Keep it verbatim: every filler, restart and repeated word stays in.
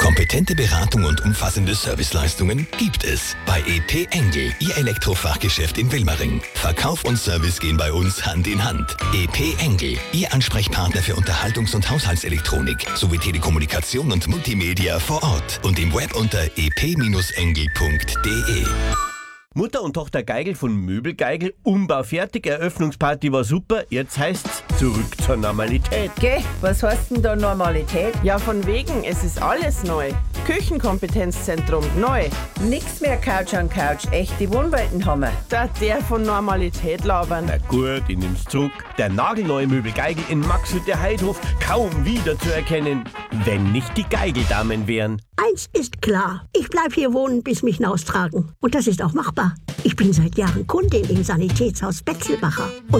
Kompetente Beratung und umfassende Serviceleistungen gibt es bei E P Engel, Ihr Elektrofachgeschäft in Wilmering. Verkauf und Service gehen bei uns Hand in Hand. E P Engel, Ihr Ansprechpartner für Unterhaltungs- und Haushaltselektronik sowie Telekommunikation und Multimedia vor Ort und im Web unter e p engel punkt d e. Mutter und Tochter Geigel von Möbelgeigel, Umbau fertig, Eröffnungsparty war super, jetzt heißt's zurück zur Normalität. Geh, was heißt denn da Normalität? Ja, von wegen, es ist alles neu. Küchenkompetenzzentrum, neu. Nix mehr Couch an Couch, echte Wohnwelten haben wir. Da der von Normalität labern. Na gut, ich nehm's zurück. Der nagelneue Möbelgeigel in Maxhütte Heidhof kaum wieder zu erkennen, wenn nicht die Geigeldamen wären. Eins ist klar, ich bleib hier wohnen, bis mich hinaustragen. Und das ist auch machbar. Ich bin seit Jahren Kundin im Sanitätshaus Betzelbacher.